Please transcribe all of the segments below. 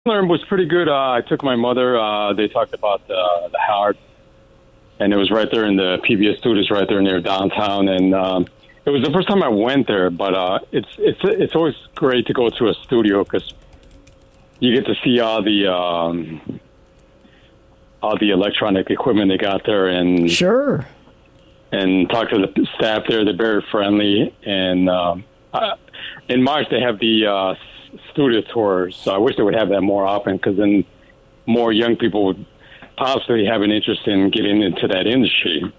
Learn was pretty good. I took my mother. They talked about the Howard, and it was right there in the PBS studios, right there near downtown. And it was the first time I went there, but it's always great to go to a studio because you get to see all the electronic equipment they got there, and sure, and talk to the staff there. They're very friendly, and in March they have the studio tours, so I wish they would have that more often because then more young people would possibly have an interest in getting into that industry.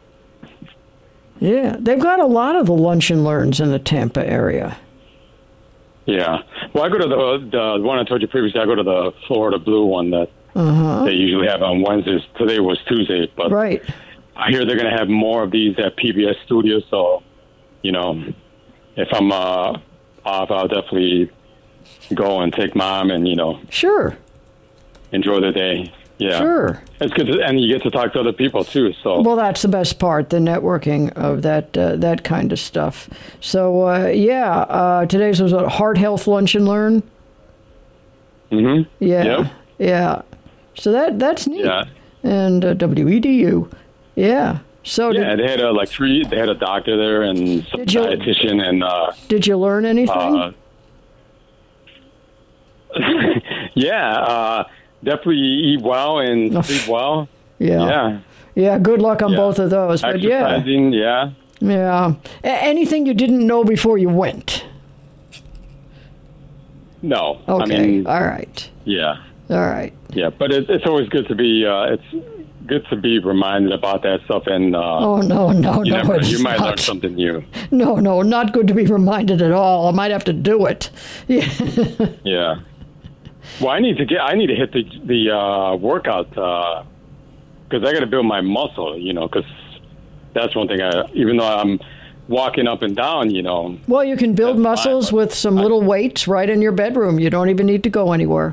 Yeah, they've got a lot of the lunch and learns in the Tampa area. Yeah. Well, I go to the one I told you previously. I go to the Florida Blue one that they usually have on Wednesdays. Today was Tuesday, but right. I hear they're going to have more of these at PBS Studios. So, if I'm off, I'll definitely go and take Mom and, sure, enjoy the day. Yeah. Sure. It's good, and you get to talk to other people, too. So. Well, that's the best part, the networking of that kind of stuff. So, today's was a Heart Health Lunch and Learn. Mm-hmm. Yeah. Yep. Yeah. So that's neat. Yeah. And WEDU. Yeah. So they had they had a doctor there and some dietitian and. Did you learn anything? Definitely eat well and sleep well. Yeah. Yeah, good luck on both of those. But exercising, yeah. Anything you didn't know before you went? No. Okay. All right. Yeah. All right. Yeah, but it's always good to be reminded about that stuff. And no, you might learn something new. No, not good to be reminded at all. I might have to do it. Yeah. Yeah. Well, I need to hit the workout because I got to build my muscle, because that's one thing. Even though I'm walking up and down, Well, you can build muscles with some little weights right in your bedroom. You don't even need to go anywhere.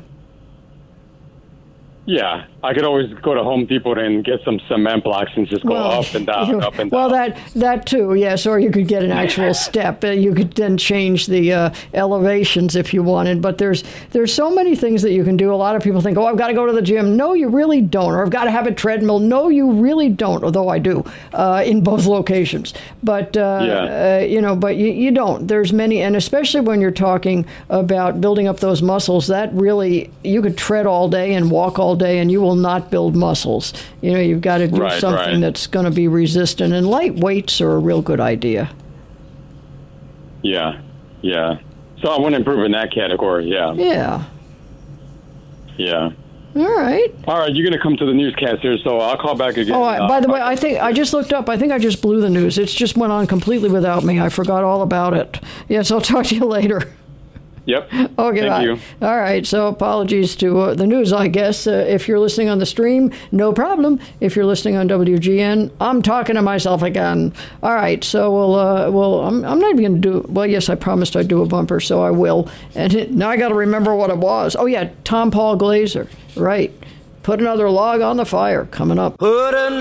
Yeah, I could always go to Home Depot and get some cement blocks and just go up and down, up and down. Well, that too, yes. Or you could get an actual step. You could then change the elevations if you wanted. But there's so many things that you can do. A lot of people think, I've got to go to the gym. No, you really don't. Or I've got to have a treadmill. No, you really don't. Although I do in both locations. But but you don't. There's many, and especially when you're talking about building up those muscles, that really you could tread all day and walk all day and you will not build muscles. You've got to do something that's going to be resistant, and light weights are a real good idea. Yeah. So I want to improve in that category. Yeah. All right, you're going to come to the newscast here, so I'll call back again. By the way, I think I just looked up. I think I just blew the news. It just went on completely without me. I forgot all about it. Yes, I'll talk to you later. Yep. Okay. Thank you. All right. So apologies to the news, I guess. If you're listening on the stream, no problem. If you're listening on WGN, I'm talking to myself again. All right. So I'm not even going to do. Well, yes, I promised I'd do a bumper, so I will. And now I got to remember what it was. Oh yeah, Tom Paul Glaser. Right. Put another log on the fire. Coming up.